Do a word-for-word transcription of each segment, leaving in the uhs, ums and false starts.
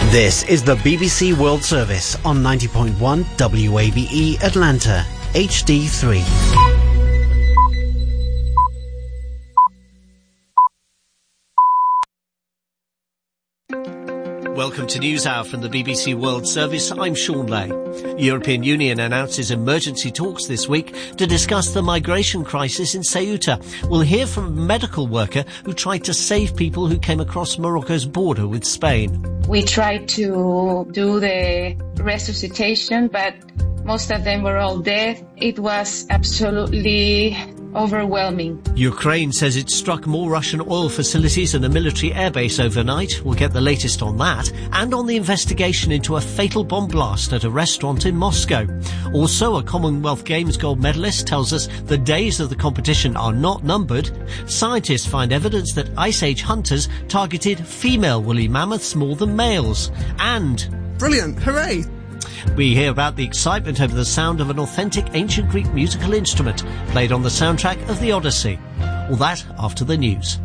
This is the B B C World Service on ninety point one W A B E Atlanta, H D three. Welcome to NewsHour from the B B C World Service. I'm Sean Lay. The European Union announces emergency talks this week to discuss the migration crisis in Ceuta. We'll hear from a medical worker who tried to save people who came across Morocco's border with Spain. We tried to do the resuscitation, but most of them were all dead. It was absolutely overwhelming. Ukraine says it struck more Russian oil facilities and a military airbase overnight. We'll get the latest on that and on the investigation into a fatal bomb blast at a restaurant in Moscow. Also, a Commonwealth Games gold medalist tells us the days of the competition are not numbered. Scientists find evidence that Ice Age hunters targeted female woolly mammoths more than males. And... brilliant! Hooray! We hear about the excitement over the sound of an authentic ancient Greek musical instrument played on the soundtrack of the Odyssey. All that after the news.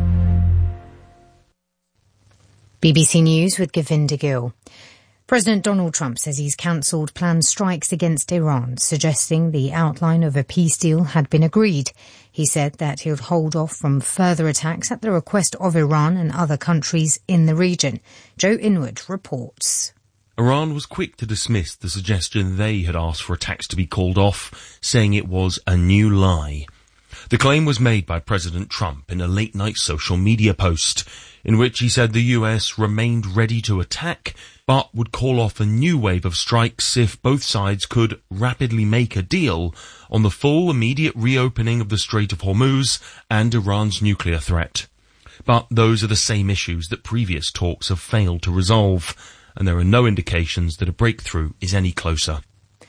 B B C News with Govinda Gill. President Donald Trump says he's cancelled planned strikes against Iran, suggesting the outline of a peace deal had been agreed. He said that he'll hold off from further attacks at the request of Iran and other countries in the region. Joe Inwood reports. Iran was quick to dismiss the suggestion they had asked for attacks to be called off, saying it was a new lie. The claim was made by President Trump in a late-night social media post, in which he said the U S remained ready to attack, but would call off a new wave of strikes if both sides could rapidly make a deal on the full immediate reopening of the Strait of Hormuz and Iran's nuclear threat. But those are the same issues that previous talks have failed to resolve, and there are no indications that a breakthrough is any closer.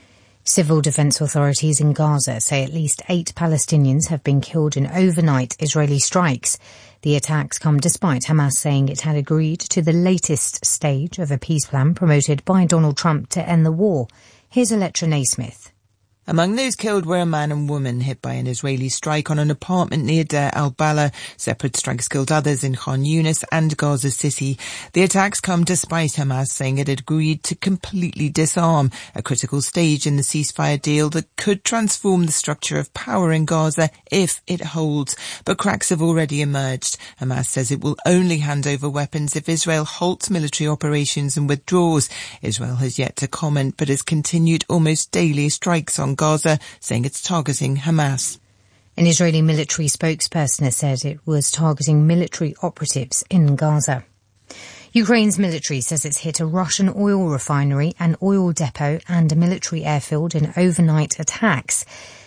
Civil defence authorities in Gaza say at least eight Palestinians have been killed in overnight Israeli strikes. The attacks come despite Hamas saying it had agreed to the latest stage of a peace plan promoted by Donald Trump to end the war. Here's Electra Naismith. Among those killed were a man and woman hit by an Israeli strike on an apartment near Deir al-Balah. Separate strikes killed others in Khan Yunis and Gaza City. The attacks come despite Hamas saying it had agreed to completely disarm, a critical stage in the ceasefire deal that could transform the structure of power in Gaza if it holds. But cracks have already emerged. Hamas says it will only hand over weapons if Israel halts military operations and withdraws. Israel has yet to comment but has continued almost daily strikes on Gaza, saying it's targeting Hamas. An Israeli military spokesperson has said it was targeting military operatives in Gaza. Ukraine's military says it's hit a Russian oil refinery, an oil depot and a military airfield in overnight attacks.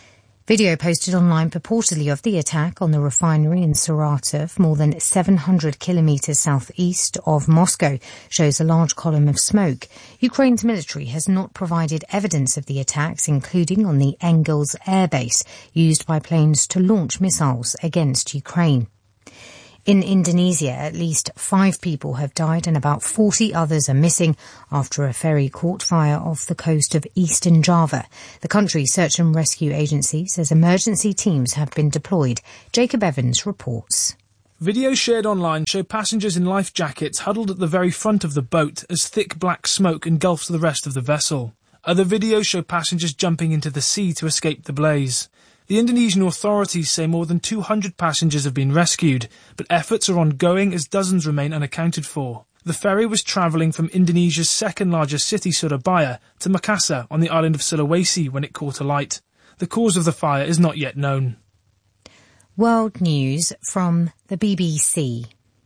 Video posted online purportedly of the attack on the refinery in Saratov, more than seven hundred kilometres southeast of Moscow, shows a large column of smoke. Ukraine's military has not provided evidence of the attacks, including on the Engels airbase, used by planes to launch missiles against Ukraine. In Indonesia, at least five people have died and about forty others are missing after a ferry caught fire off the coast of eastern Java. The country's search and rescue agency says emergency teams have been deployed. Jacob Evans reports. Videos shared online show passengers in life jackets huddled at the very front of the boat as thick black smoke engulfs the rest of the vessel. Other videos show passengers jumping into the sea to escape the blaze. The Indonesian authorities say more than two hundred passengers have been rescued, but efforts are ongoing as dozens remain unaccounted for. The ferry was travelling from Indonesia's second-largest city, Surabaya, to Makassar on the island of Sulawesi when it caught alight. The cause of the fire is not yet known. World news from the B B C.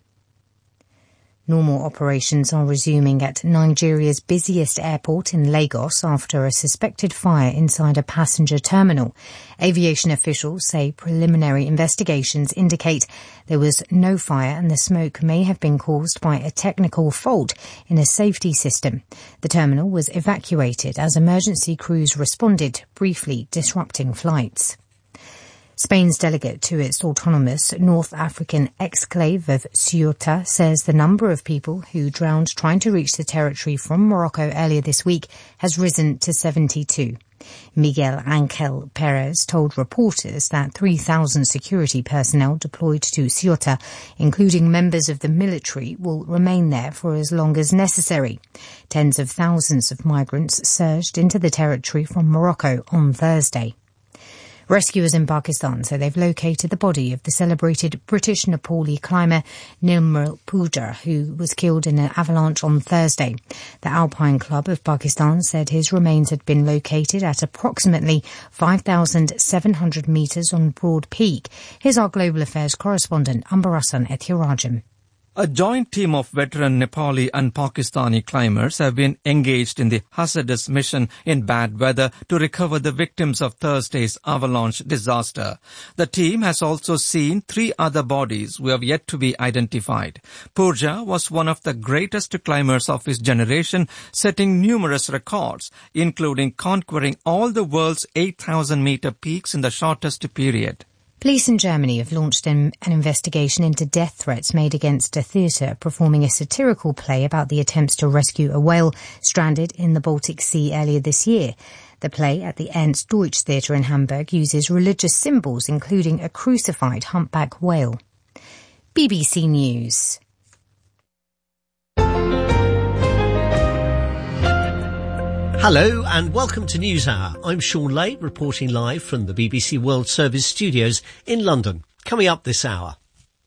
Normal operations are resuming at Nigeria's busiest airport in Lagos after a suspected fire inside a passenger terminal. Aviation officials say preliminary investigations indicate there was no fire and the smoke may have been caused by a technical fault in a safety system. The terminal was evacuated as emergency crews responded, briefly disrupting flights. Spain's delegate to its autonomous North African exclave of Ceuta says the number of people who drowned trying to reach the territory from Morocco earlier this week has risen to seventy-two. Miguel Angel Perez told reporters that three thousand security personnel deployed to Ceuta, including members of the military, will remain there for as long as necessary. Tens of thousands of migrants surged into the territory from Morocco on Thursday. Rescuers in Pakistan say they've located the body of the celebrated British Nepali climber Nirmal Pooja, who was killed in an avalanche on Thursday. The Alpine Club of Pakistan said his remains had been located at approximately five thousand seven hundred metres on Broad Peak. Here's our Global Affairs correspondent, Ambarasan Ethirajam. A joint team of veteran Nepali and Pakistani climbers have been engaged in the hazardous mission in bad weather to recover the victims of Thursday's avalanche disaster. The team has also seen three other bodies who have yet to be identified. Purja was one of the greatest climbers of his generation, setting numerous records, including conquering all the world's eight thousand metre peaks in the shortest period. Police in Germany have launched an investigation into death threats made against a theatre performing a satirical play about the attempts to rescue a whale stranded in the Baltic Sea earlier this year. The play at the Ernst Deutsch Theatre in Hamburg uses religious symbols, including a crucified humpback whale. B B C News. Hello and welcome to NewsHour. I'm Sean Lake, reporting live from the B B C World Service studios in London. Coming up this hour.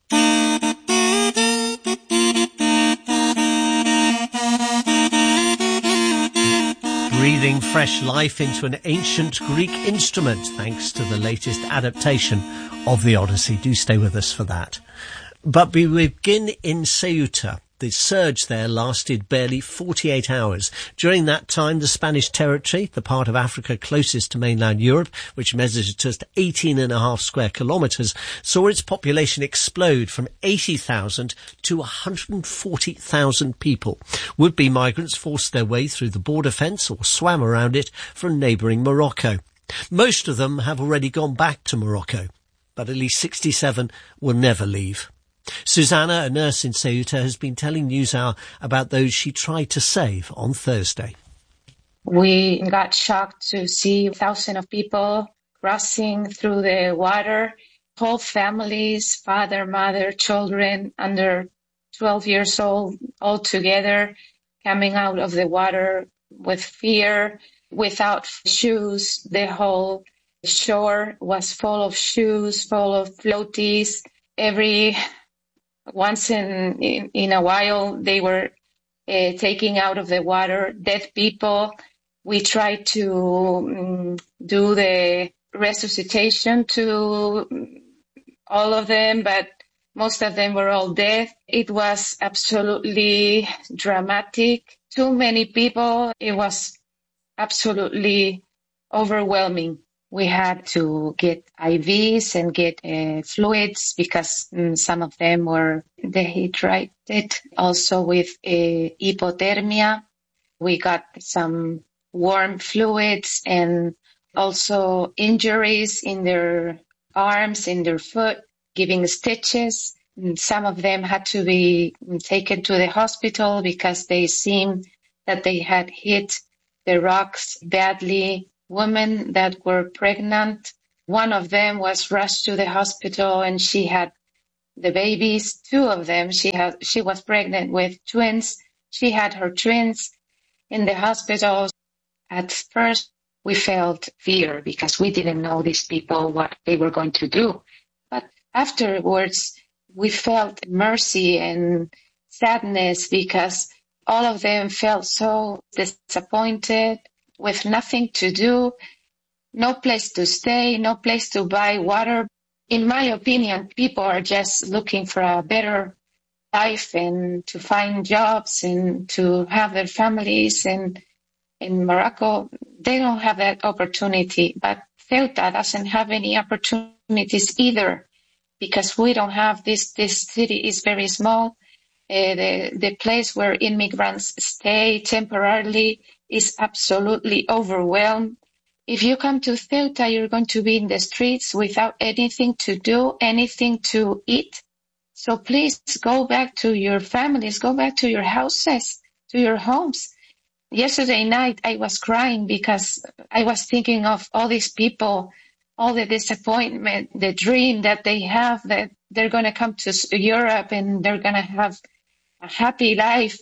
Breathing fresh life into an ancient Greek instrument thanks to the latest adaptation of the Odyssey. Do stay with us for that. But we begin in Ceuta. The surge there lasted barely forty-eight hours. During that time, the Spanish territory, the part of Africa closest to mainland Europe, which measures just eighteen and a half square kilometres, saw its population explode from eighty thousand to one hundred forty thousand people. Would-be migrants forced their way through the border fence or swam around it from neighbouring Morocco. Most of them have already gone back to Morocco, but at least sixty-seven will never leave. Susanna, a nurse in Ceuta, has been telling NewsHour about those she tried to save on Thursday. We got shocked to see thousands of people crossing through the water, whole families, father, mother, children under twelve years old, all together, coming out of the water with fear, without shoes. The whole shore was full of shoes, full of floaties. Every Once in, in, in a while, they were uh, taking out of the water dead people. We tried to um, do the resuscitation to all of them, but most of them were all dead. It was absolutely dramatic. Too many people. It was absolutely overwhelming. We had to get I Vs and get uh, fluids because um, some of them were dehydrated. Also with uh, hypothermia, we got some warm fluids and also injuries in their arms, in their foot, giving stitches. And some of them had to be taken to the hospital because they seemed that they had hit the rocks badly. Women that were pregnant, one of them was rushed to the hospital and she had the babies. Two of them, she had, she was pregnant with twins. She had her twins in the hospital. At first, we felt fear because we didn't know these people, what they were going to do. But afterwards, we felt mercy and sadness because all of them felt so disappointed, with nothing to do, no place to stay, no place to buy water. In my opinion, people are just looking for a better life and to find jobs and to have their families. And in Morocco, they don't have that opportunity. But Ceuta doesn't have any opportunities either because we don't have this. This city is very small. Uh, the, the place where immigrants stay temporarily is absolutely overwhelmed. If you come to Ceuta, you're going to be in the streets without anything to do, anything to eat. So please go back to your families, go back to your houses, to your homes. yesterday night I was crying because I was thinking of all these people, all the disappointment, the dream that they have that they're going to come to Europe and they're going to have a happy life.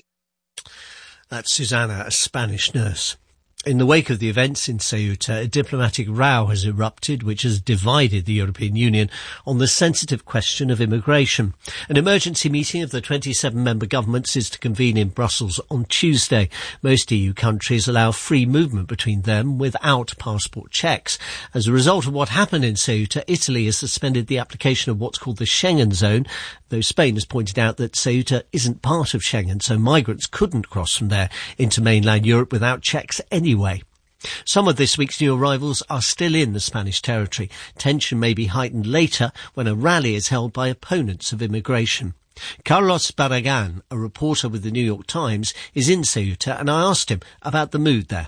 That's Susana, a Spanish nurse. In the wake of the events in Ceuta, a diplomatic row has erupted which has divided the European Union on the sensitive question of immigration. An emergency meeting of the twenty-seven member governments is to convene in Brussels on Tuesday. Most E U countries allow free movement between them without passport checks. As a result of what happened in Ceuta, Italy has suspended the application of what's called the Schengen zone, though Spain has pointed out that Ceuta isn't part of Schengen, so migrants couldn't cross from there into mainland Europe without checks anyway. Way. Some of this week's new arrivals are still in the Spanish territory. Tension may be heightened later when a rally is held by opponents of immigration. Carlos Barragan, a reporter with the New York Times, is in Ceuta, and I asked him about the mood there.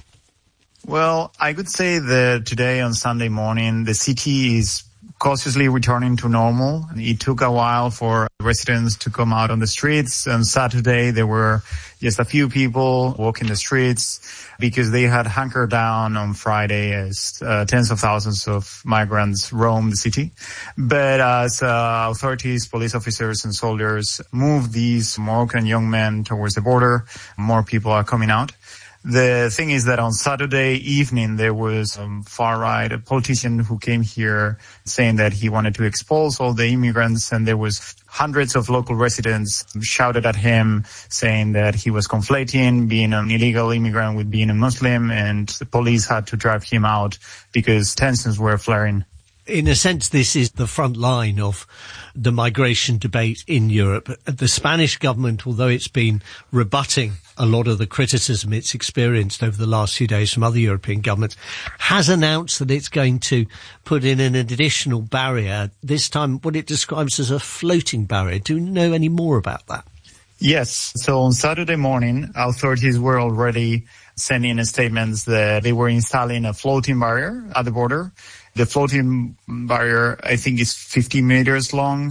Well, I could say that today on Sunday morning, the city is cautiously returning to normal. It took a while for residents to come out on the streets. On Saturday, there were just a few people walking the streets because they had hunkered down on Friday as uh, tens of thousands of migrants roamed the city. But as uh, authorities, police officers and soldiers move these Moroccan young men towards the border, more people are coming out. The thing is that on Saturday evening, there was a far-right a politician who came here saying that he wanted to expulse all the immigrants, and there was hundreds of local residents shouted at him saying that he was conflating being an illegal immigrant with being a Muslim, and the police had to drive him out because tensions were flaring. In a sense, this is the front line of the migration debate in Europe. The Spanish government, although it's been rebutting a lot of the criticism it's experienced over the last few days from other European governments, has announced that it's going to put in an additional barrier, this time what it describes as a floating barrier. Do you know any more about that? Yes. So on Saturday morning, authorities were already sending statements that they were installing a floating barrier at the border. The floating barrier, I think, is fifty meters long,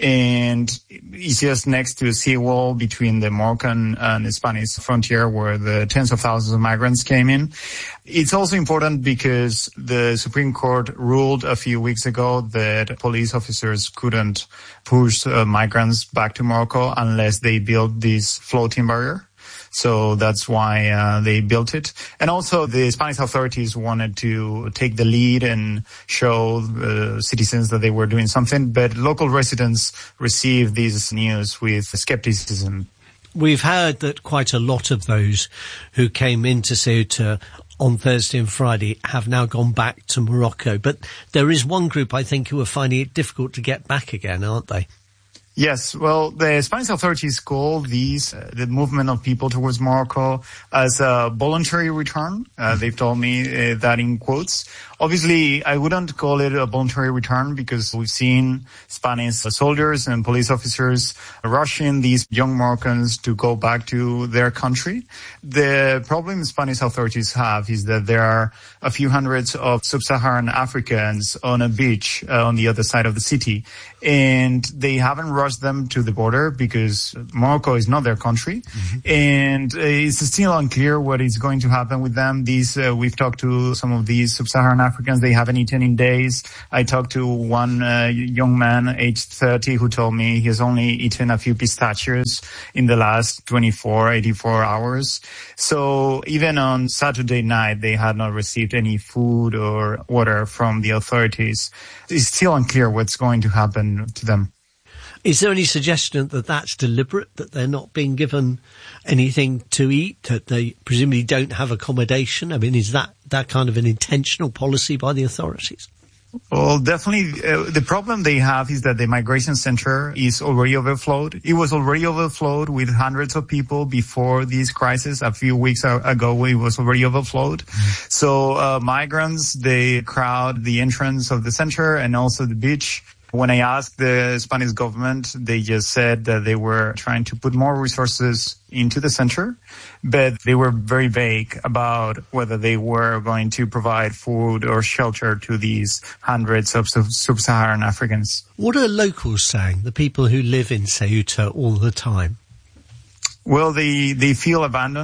and it's just next to a seawall between the Moroccan and the Spanish frontier where the tens of thousands of migrants came in. It's also important because the Supreme Court ruled a few weeks ago that police officers couldn't push uh, migrants back to Morocco unless they built this floating barrier. So that's why uh, they built it. And also the Spanish authorities wanted to take the lead and show uh, citizens that they were doing something. But local residents received this news with skepticism. We've heard that quite a lot of those who came into Ceuta on Thursday and Friday have now gone back to Morocco. But there is one group, I think, who are finding it difficult to get back again, aren't they? Yes, well, the Spanish authorities call these, uh, the movement of people towards Morocco, as a voluntary return. Uh, they've told me uh, that in quotes. Obviously, I wouldn't call it a voluntary return because we've seen Spanish soldiers and police officers rushing these young Moroccans to go back to their country. The problem the Spanish authorities have is that there are a few hundreds of sub-Saharan Africans on a beach uh, on the other side of the city, and they haven't rushed them to the border because Morocco is not their country. Mm-hmm. And uh, it's still unclear what is going to happen with them. These, uh, we've talked to some of these sub-Saharan Africans. They haven't eaten in days. I talked to one uh, young man, aged thirty, who told me he has only eaten a few pistachios in the last twenty-four, eighty-four hours. So even on Saturday night, they had not received any food or water from the authorities. It's still unclear what's going to happen to them. Is there any suggestion that that's deliberate, that they're not being given anything to eat, that they presumably don't have accommodation? I mean, is that, that kind of an intentional policy by the authorities? Well, definitely. Uh, the problem they have is that the migration center is already overflowed. It was already overflowed with hundreds of people before this crisis. A few weeks ago, it was already overflowed. Mm-hmm. So uh, migrants, they crowd the entrance of the center and also the beach. When I asked the Spanish government, they just said that they were trying to put more resources into the center, but they were very vague about whether they were going to provide food or shelter to these hundreds of sub-Saharan Africans. What are locals saying, the people who live in Ceuta all the time? Well, they, they feel abandoned.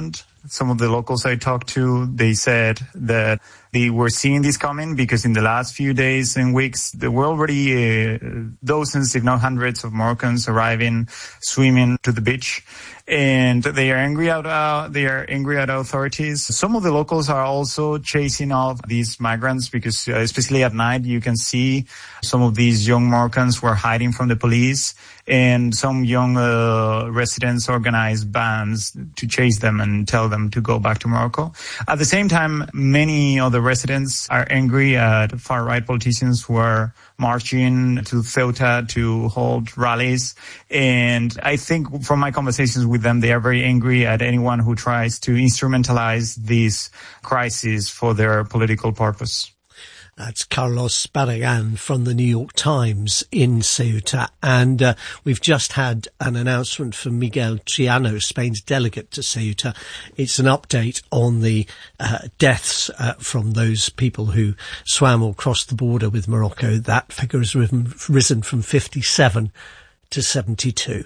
some of the locals I talked to, they said that they were seeing this coming because in the last few days and weeks, there were already uh, dozens, if not hundreds of Moroccans arriving, swimming to the beach. And they are angry at, uh, they are angry at authorities. Some of the locals are also chasing off these migrants because, uh, especially at night, you can see some of these young Moroccans were hiding from the police, and some young uh, residents organized bands to chase them and tell them to go back to Morocco. At the same time, many other residents are angry at far-right politicians who are marching to Ceuta to hold rallies. And I think from my conversations with them, they are very angry at anyone who tries to instrumentalize this crisis for their political purpose. That's Carlos Barragan from the New York Times in Ceuta. And uh, we've just had an announcement from Miguel Triano, Spain's delegate to Ceuta. It's an update on the uh, deaths uh, from those people who swam or crossed the border with Morocco. That figure has risen, risen from fifty-seven to seventy-two.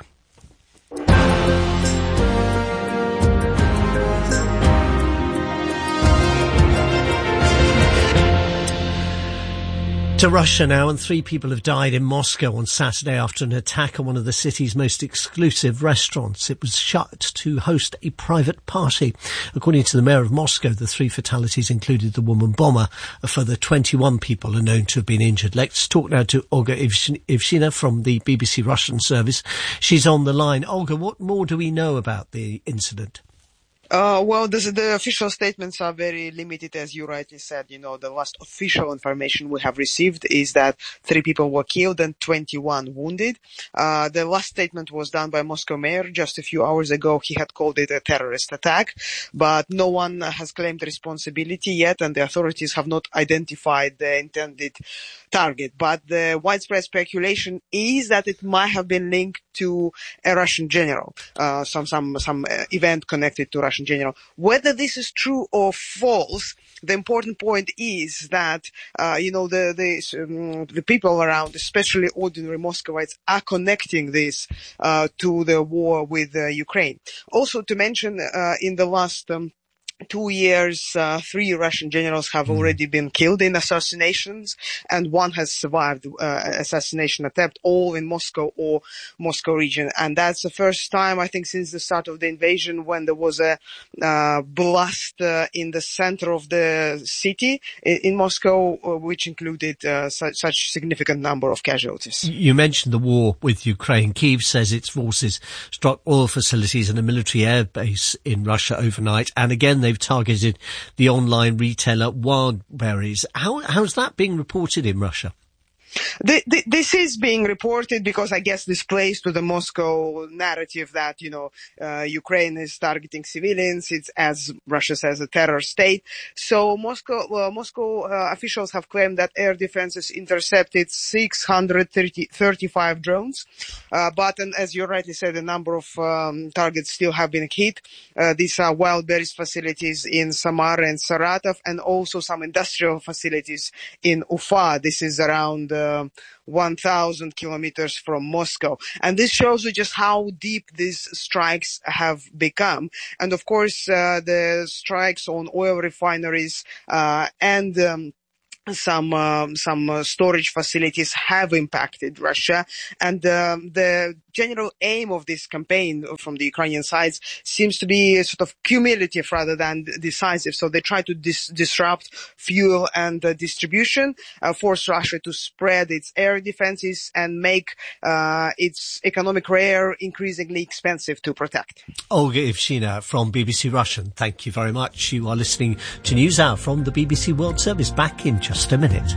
To Russia now, and three people have died in Moscow on Saturday after an attack on one of the city's most exclusive restaurants. It was shut to host a private party. According to the mayor of Moscow, the three fatalities included the woman bomber. A further twenty-one people are known to have been injured. Let's talk now to Olga Ivshina from the B B C Russian service. She's on the line. Olga, what more do we know about the incident? Uh, well, this, the official statements are very limited, as you rightly said. You know, the last official information we have received is that three people were killed and twenty-one wounded. Uh, the last statement was done by Moscow mayor just a few hours ago. He had called it a terrorist attack, but no one has claimed responsibility yet, and the authorities have not identified the intended target. But the widespread speculation is that it might have been linked to a Russian general, uh, some, some, some uh, event connected to Russian general. Whether this is true or false, the important point is that, uh, you know, the, the, um, the people around, especially ordinary Muscovites, are connecting this, uh, to the war with uh, Ukraine. Also to mention, uh, in the last, um, two years, uh, three Russian generals have already been killed in assassinations, and one has survived uh, assassination attempt, all in Moscow or Moscow region. And that's the first time, I think, since the start of the invasion when there was a uh, blast uh, in the center of the city in, in Moscow, uh, which included uh, such, such significant number of casualties. You mentioned the war with Ukraine. Kyiv says its forces struck oil facilities and a military air base in Russia overnight, and again they They've targeted the online retailer Wildberries. How, how's that being reported in Russia? The, the, this is being reported because I guess this plays to the Moscow narrative that, you know, uh, Ukraine is targeting civilians. It's, as Russia says, a terror state. So Moscow, uh, Moscow uh, officials have claimed that air defenses intercepted six hundred thirty-five drones. Uh, but, and as you rightly said, a number of um, targets still have been hit. Uh, these are Wildberries facilities in Samara and Saratov, and also some industrial facilities in Ufa. This is around uh, Uh, one thousand kilometers from Moscow. And this shows you just how deep these strikes have become. And of course, uh, the strikes on oil refineries uh, and um, some um, some uh, storage facilities have impacted Russia. And um, the general aim of this campaign from the Ukrainian sides seems to be sort of cumulative rather than decisive. So they try to dis- disrupt fuel and uh, distribution, uh, force Russia to spread its air defenses and make uh, its economic rear increasingly expensive to protect. Olga Ivshina from B B C Russian, thank you very much. You are listening to NewsHour from the B B C World Service. Back in just a minute.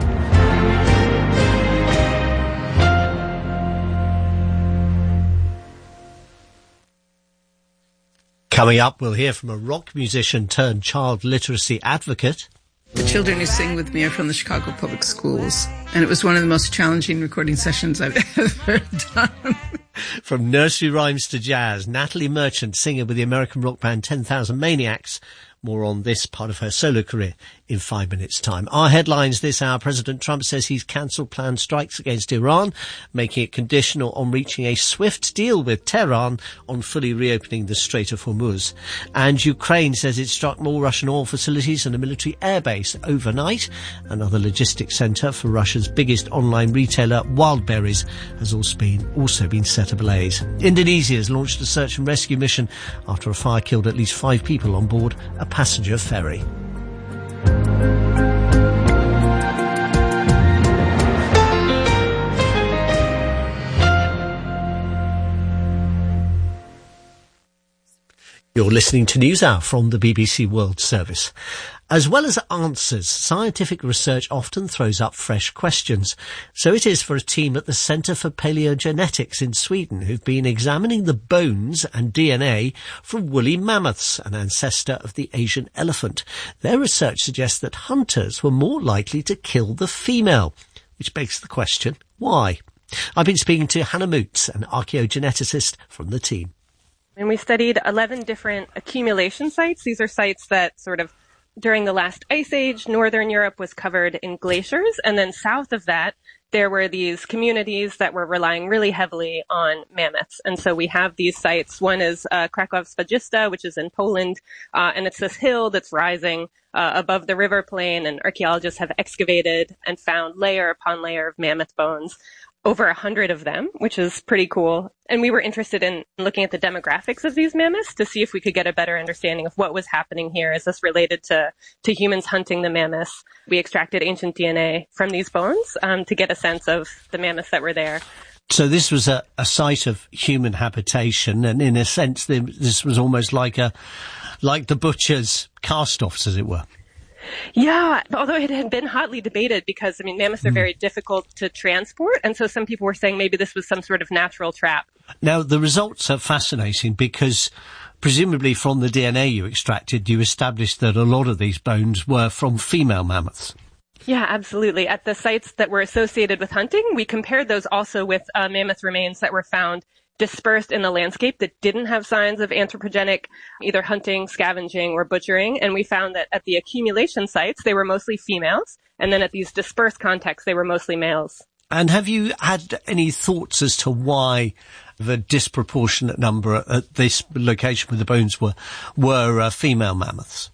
Coming up, we'll hear from a rock musician turned child literacy advocate. The children who sing with me are from the Chicago Public Schools, and it was one of the most challenging recording sessions I've ever done. From nursery rhymes to jazz, Natalie Merchant, singer with the American rock band ten thousand Maniacs, More on this part of her solo career in five minutes' time. Our headlines this hour: President Trump says he's cancelled planned strikes against Iran, making it conditional on reaching a swift deal with Tehran on fully reopening the Strait of Hormuz. And Ukraine says it struck more Russian oil facilities and a military airbase overnight. Another logistics centre for Russia's biggest online retailer, Wildberries, has also been, also been set ablaze. Indonesia has launched a search and rescue mission after a fire killed at least five people on board a passenger ferry. You're listening to NewsHour from the B B C World Service. As well as answers, scientific research often throws up fresh questions. So it is for a team at the Centre for Paleogenetics in Sweden who've been examining the bones and D N A from woolly mammoths, an ancestor of the Asian elephant. Their research suggests that hunters were more likely to kill the female, which begs the question, why? I've been speaking to Hannah Moots, an archaeogeneticist from the team. And we studied eleven different accumulation sites. These are sites that sort of during the last ice age, northern Europe was covered in glaciers. And then south of that, there were these communities that were relying really heavily on mammoths. And so we have these sites. One is uh, Kraków Swarzysty, which is in Poland. Uh, and it's this hill that's rising uh, above the river plain. And archaeologists have excavated and found layer upon layer of mammoth bones. Over a hundred of them, which is pretty cool. And we were interested in looking at the demographics of these mammoths to see if we could get a better understanding of what was happening here. Is this related to, to humans hunting the mammoths? We extracted ancient D N A from these bones um, to get a sense of the mammoths that were there. So this was a, a site of human habitation, and in a sense, this was almost like a like the butcher's cast-offs, as it were. Yeah, although it had been hotly debated because, I mean, mammoths are very difficult to transport. And so some people were saying maybe this was some sort of natural trap. Now, the results are fascinating because presumably from the D N A you extracted, you established that a lot of these bones were from female mammoths. Yeah, absolutely. At the sites that were associated with hunting, we compared those also with uh, mammoth remains that were found dispersed in the landscape that didn't have signs of anthropogenic either hunting, scavenging, or butchering. And we found that at the accumulation sites, they were mostly females. And then at these dispersed contexts, they were mostly males. And have you had any thoughts as to why the disproportionate number at this location where the bones were, were uh, female mammoths?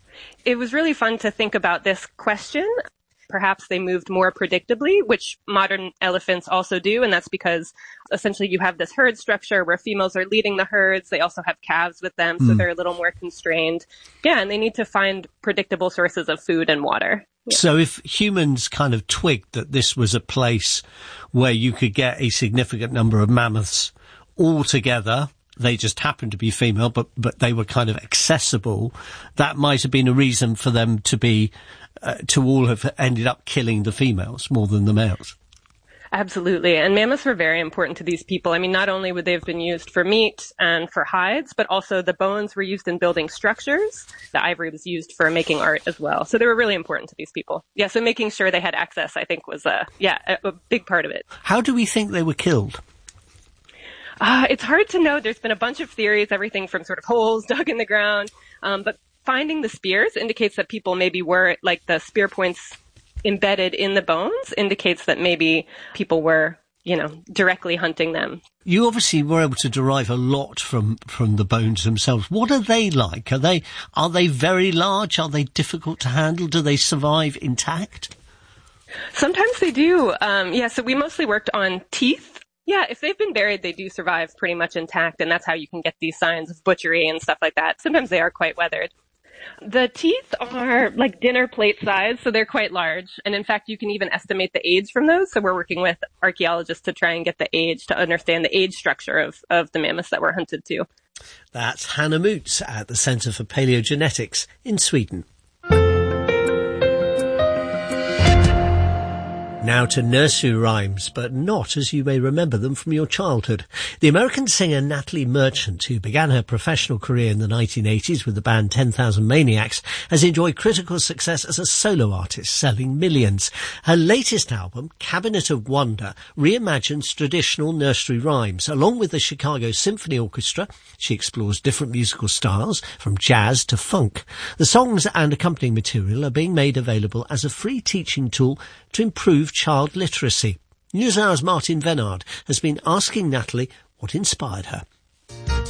It was really fun to think about this question. Perhaps they moved more predictably, which modern elephants also do. And that's because essentially you have this herd structure where females are leading the herds. They also have calves with them, so mm. they're a little more constrained. Yeah, and they need to find predictable sources of food and water. Yeah. So if humans kind of twigged that this was a place where you could get a significant number of mammoths all together, they just happened to be female, but, but they were kind of accessible, that might have been a reason for them to be Uh, to all have ended up killing the females more than the males. Absolutely. And mammoths were very important to these people. I mean, not only would they have been used for meat and for hides, but also the bones were used in building structures. The ivory was used for making art as well. So they were really important to these people. Yeah, so making sure they had access, I think, was, uh, yeah, a, a big part of it. How do we think they were killed? Uh, it's hard to know. There's been a bunch of theories, everything from sort of holes dug in the ground, um, but finding the spears indicates that people maybe were, like the spear points embedded in the bones indicates that maybe people were, you know, directly hunting them. You obviously were able to derive a lot from, from the bones themselves. What are they like? Are they, are they very large? Are they difficult to handle? Do they survive intact? Sometimes they do. Um, yeah, so we mostly worked on teeth. Yeah, if they've been buried, they do survive pretty much intact, and that's how you can get these signs of butchery and stuff like that. Sometimes they are quite weathered. The teeth are like dinner plate size, so they're quite large. And in fact, you can even estimate the age from those. So we're working with archaeologists to try and get the age, to understand the age structure of, of the mammoths that were hunted too. That's Hannah Moots at the Centre for Paleogenetics in Sweden. Now to nursery rhymes, but not as you may remember them from your childhood. The American singer Natalie Merchant, who began her professional career in the nineteen eighties with the band ten thousand Maniacs, has enjoyed critical success as a solo artist, selling millions. Her latest album, Cabinet of Wonder, reimagines traditional nursery rhymes. Along with the Chicago Symphony Orchestra, she explores different musical styles, from jazz to funk. The songs and accompanying material are being made available as a free teaching tool to improve child literacy. NewsHour's Martin Venard has been asking Natalie what inspired her.